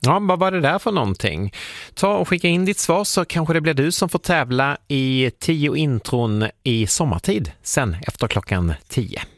Ja, vad var det där för någonting? Ta och skicka in ditt svar så kanske det blir du som får tävla i 10 intron i sommartid sen efter klockan 10.